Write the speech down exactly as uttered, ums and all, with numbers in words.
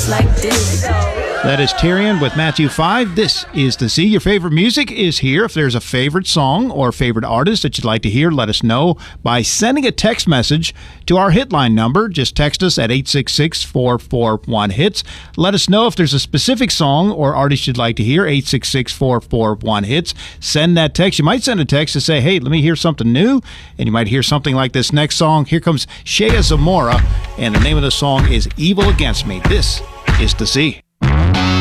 just like this. That is Tyrion with Matthew five. This is The Z. Your favorite music is here. If there's a favorite song or favorite artist that you'd like to hear, let us know by sending a text message to our hitline number. Just text us at eight six six, four four one, HITS. Let us know if there's a specific song or artist you'd like to hear, eight six six, four four one, HITS. Send that text. You might send a text to say, hey, let me hear something new, and you might hear something like this next song. Here comes Shea Zamora, and the name of the song is Evil Against Me. This is The Z.